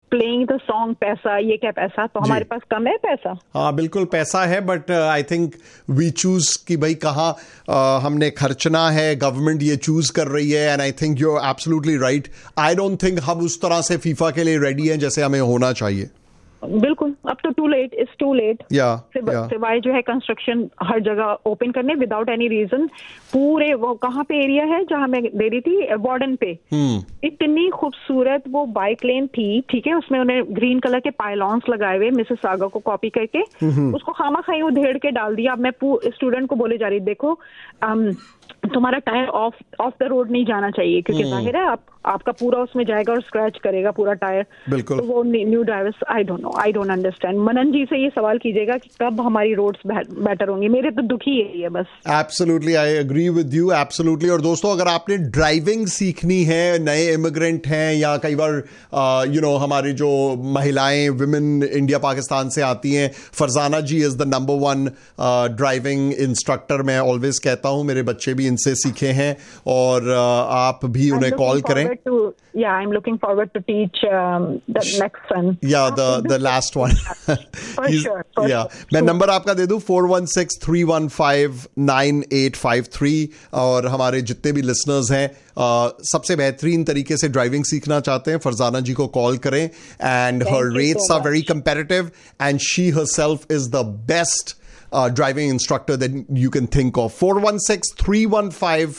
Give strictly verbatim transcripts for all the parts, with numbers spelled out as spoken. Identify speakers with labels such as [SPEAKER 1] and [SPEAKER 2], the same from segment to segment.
[SPEAKER 1] Playing the song पैसा, ये क्या पैसा, तो हमारे पास कम है पैसा?
[SPEAKER 2] हाँ बिल्कुल पैसा है, but I think we choose कि भाई कहाँ uh, हमने खर्चना है, गवर्नमेंट ये चूज कर रही है, and I think you are absolutely right. I don't think हम उस तरह से फीफा के लिए रेडी हैं जैसे हमें होना चाहिए.
[SPEAKER 1] बिल्कुल, अब तो to late, it's to late.
[SPEAKER 2] या
[SPEAKER 1] सिवाय जो है कंस्ट्रक्शन हर जगह ओपन करने विदाउट एनी रीजन. पूरे वो कहाँ पे एरिया है जहाँ मैं दे रही थी, वार्डन पे, इतनी खूबसूरत वो बाइक लेन थी, ठीक है, उसमें उन्हें ग्रीन कलर के पाइलॉन्स लगाए हुए, मिसेस सागा को कॉपी करके उसको खामा खाई उधेड़ के डाल दिया. अब मैं स्टूडेंट को बोले जा रही, देखो um, तुम्हारा tyre of of the road नहीं जाना चाहिए, क्योंकि जाहिर है आप आपका पूरा उसमें जाएगा और स्क्रैच करेगा पूरा टायर.
[SPEAKER 2] बिल्कुल.
[SPEAKER 1] तो वो new drivers, I don't know, I don't understand. मनन जी से ये सवाल कीजिएगा कि कब हमारी रोड्स बेटर होंगी. मेरे तो दुखी यही है बस.
[SPEAKER 2] Absolutely, I agree with you, absolutely. और दोस्तों, अगर आपने ड्राइविंग सीखनी है, नए इमिग्रेंट हैं, या कई बार यू नो हमारी जो महिलाएं, विमेन इंडिया पाकिस्तान से आती हैं, फरजाना जी is the number one driving instructor. मैं ऑलवेज कहता हूं, मेरे बच्चे भी इनसे सीखे हैं, और uh, आप भी उन्हें कॉल करें.
[SPEAKER 1] To, yeah, I'm looking forward to teach um, the next one.
[SPEAKER 2] Yeah, the the last one.
[SPEAKER 1] For sure. For
[SPEAKER 2] yeah.
[SPEAKER 1] Sure.
[SPEAKER 2] मैं नंबर आपका दे दूं four one six three one five nine eight five three. और हमारे जितने भी listeners हैं, uh, सबसे बेहतरीन तरीके से ड्राइविंग सीखना चाहते हैं, फरजाना जी को कॉल करें. And her rates are very competitive, and she herself is the best driving instructor that you can think of. Four one six three one five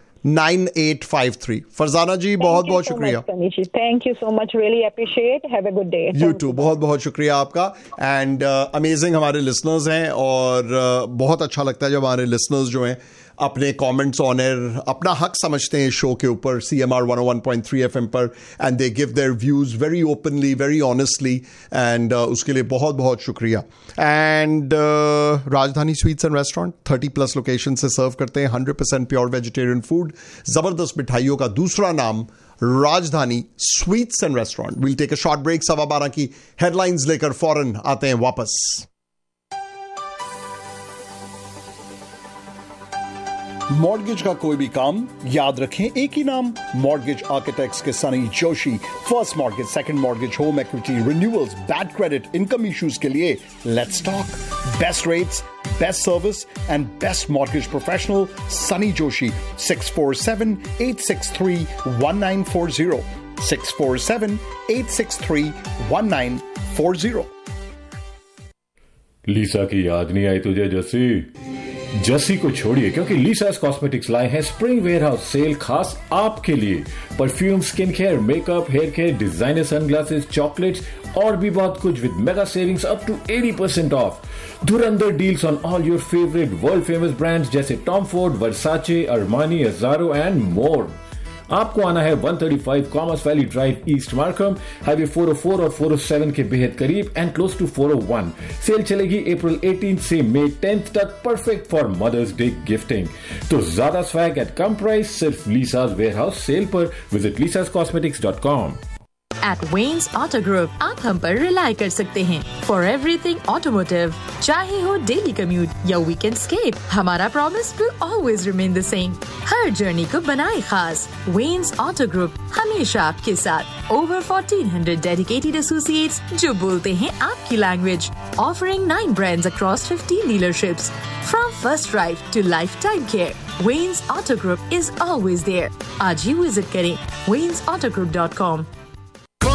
[SPEAKER 2] nine eight five three. Farzana जी, बहुत बहुत शुक्रिया.
[SPEAKER 1] Thank you so much, really appreciate. Have a good day.
[SPEAKER 2] You to. बहुत बहुत शुक्रिया आपका. And amazing uh, हमारे listeners हैं, और uh, बहुत अच्छा लगता है जब हमारे लिसनर्स जो हैं अपने कमेंट्स ऑन एयर अपना हक समझते हैं शो के ऊपर, सी एम आर वन ओ one point three F M पर, and they give their views very openly, very honestly, and उसके लिए बहुत बहुत शुक्रिया. एंड uh, राजधानी sweets and restaurant thirty plus location से सर्व करते हैं hundred percent pure vegetarian food. जबरदस्त मिठाइयों का दूसरा नाम राजधानी sweets and restaurant. We'll take a short break. सवा बारह की हेडलाइंस लेकर फौरन आते हैं वापस. मॉर्गेज का कोई भी काम याद रखें एक ही नाम, मॉर्गेज आर्किटेक्ट्स के Sunny Joshi. First mortgage, second mortgage, home equity, renewals, bad credit, income issues के लिए let's talk. Best rates, best service and best mortgage professional Sunny Joshi. Six four seven eight six three one nine four zero. Six four seven eight six three one nine four zero.
[SPEAKER 3] लीसा की याद नहीं आई तुझे जस्सी? जस्सी को छोड़िए, क्योंकि लीसास cosmetics लाए हैं spring warehouse cell खास आपके लिए. Perfume, skin care, makeup, hair care, designer sunglasses, chocolates और भी बहुत कुछ with mega savings up to eighty percent of. Dhurandhar deals on all your favourite world famous brands जैसे Tom Ford, Versace, Armani, अजारो and more. आपको आना है one thirty five commerce valley drive, east Markham, highway four O four और four O seven के बेहद करीब, and close to four O one. Cell चलेगी April eighteen से मई टेंथ तक, perfect for mothers day gifting. तो ज्यादा swag eight कम price सिर्फ लीसास वेयरहाउस सेल पर. Visit लीसास cosmetics dot com.
[SPEAKER 4] At Wayne's Auto Group, आप हम पर रिलाई कर सकते हैं for everything automotive. चाहे हो डेली कम्यूट या वीकेंड स्केप, हमारा promise will always remain the same. Her journey को बनाए खास. Wayne's Auto Group हमेशा आपके साथ. Over fourteen hundred dedicated associates जो बोलते हैं आपकी language. Offering nine brands across fifteen dealerships. From first drive to lifetime care, Wayne's Auto Group is always there. आज ही विजिट करें waynes auto group dot com.